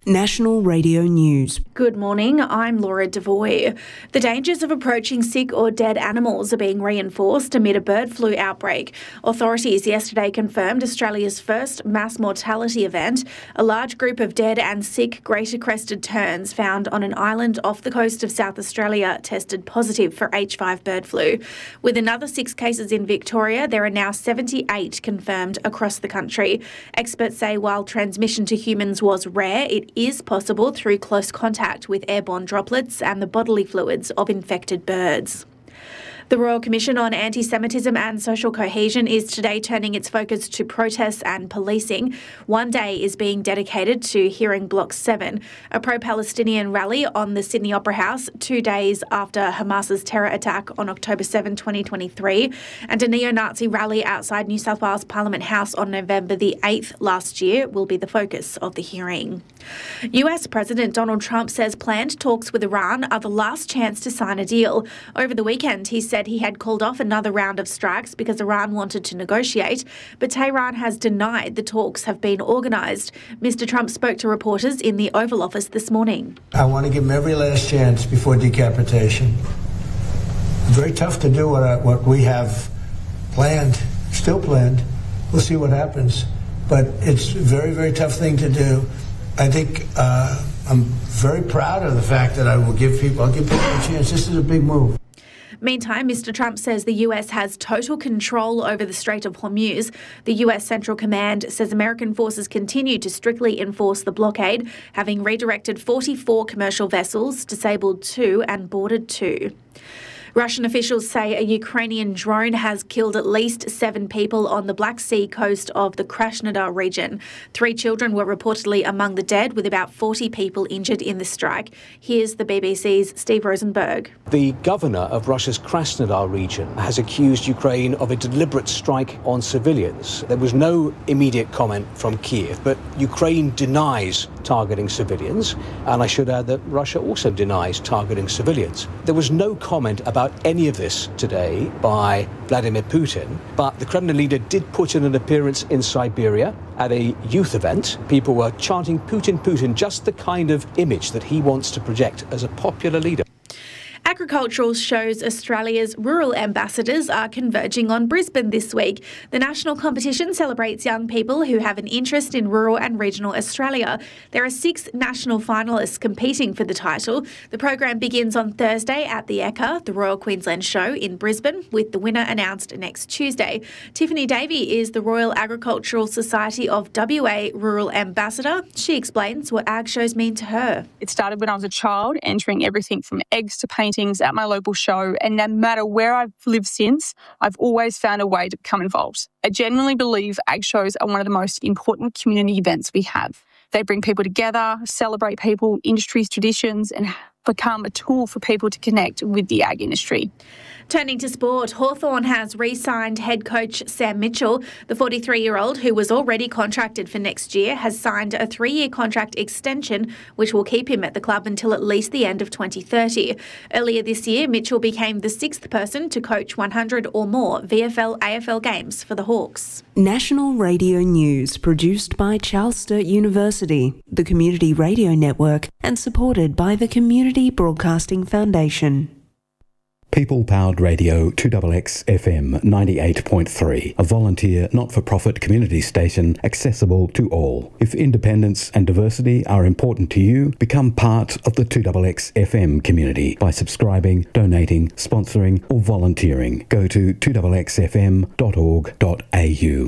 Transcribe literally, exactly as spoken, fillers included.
National Radio News. Good morning, I'm Laura Devoy. The dangers of approaching sick or dead animals are being reinforced amid a bird flu outbreak. Authorities yesterday confirmed Australia's first mass mortality event, a large group of dead and sick greater crested terns found on an island off the coast of South Australia tested positive for H five bird flu. With another six cases in Victoria, there are now seventy-eight confirmed across the country. Experts say while transmission to humans was rare, it is possible through close contact with airborne droplets and the bodily fluids of infected birds. The Royal Commission on Anti-Semitism and Social Cohesion is today turning its focus to protests and policing. One day is being dedicated to hearing Block seven, a pro-Palestinian rally on the Sydney Opera House two days after Hamas's terror attack on October seventh, twenty twenty-three, and a neo-Nazi rally outside New South Wales Parliament House on November the eighth last year will be the focus of the hearing. U S President Donald Trump says planned talks with Iran are the last chance to sign a deal. Over the weekend, he said he had called off another round of strikes because Iran wanted to negotiate, but Tehran has denied the talks have been organised. Mister Trump spoke to reporters in the Oval Office this morning. I want to give them every last chance before decapitation. It's very tough to do what, I, what we have planned, still planned. We'll see what happens. But it's a very, very tough thing to do. I think uh, I'm very proud of the fact that I will give people, I'll give people a chance. This is a big move. Meantime, Mister Trump says the U S has total control over the Strait of Hormuz. The U S Central Command says American forces continue to strictly enforce the blockade, having redirected forty-four commercial vessels, disabled two and boarded two. Russian officials say a Ukrainian drone has killed at least seven people on the Black Sea coast of the Krasnodar region. Three children were reportedly among the dead, with about forty people injured in the strike. Here's the B B C's Steve Rosenberg. The governor of Russia's Krasnodar region has accused Ukraine of a deliberate strike on civilians. There was no immediate comment from Kiev, but Ukraine denies targeting civilians, and I should add that Russia also denies targeting civilians. There was no comment about any of this today by Vladimir Putin, but the Kremlin leader did put in an appearance in Siberia at a youth event. People were chanting Putin, Putin, just the kind of image that he wants to project as a popular leader. Agricultural shows Australia's rural ambassadors are converging on Brisbane this week. The national competition celebrates young people who have an interest in rural and regional Australia. There are six national finalists competing for the title. The program begins on Thursday at the Ekka, the Royal Queensland Show in Brisbane, with the winner announced next Tuesday. Tiffany Davey is the Royal Agricultural Society of W A Rural Ambassador. She explains what ag shows mean to her. It started when I was a child, entering everything from eggs to painting at my local show, and no matter where I've lived since, I've always found a way to become involved. I genuinely believe ag shows are one of the most important community events we have. They bring people together, celebrate people, industries, traditions, and become a tool for people to connect with the ag industry. Turning to sport, Hawthorn has re-signed head coach Sam Mitchell. The forty-three-year-old, who was already contracted for next year, has signed a three-year contract extension, which will keep him at the club until at least the end of twenty thirty. Earlier this year, Mitchell became the sixth person to coach one hundred or more V F L A F L games for the Hawks. National Radio News, produced by Charles Sturt University, the Community Radio Network, and supported by the Community Broadcasting Foundation. People-powered radio two X X F M ninety-eight point three, a volunteer not-for-profit community station accessible to all. If independence and diversity are important to you, become part of the two X X F M community by subscribing, donating, sponsoring or volunteering. Go to two X X F M dot org dot A U.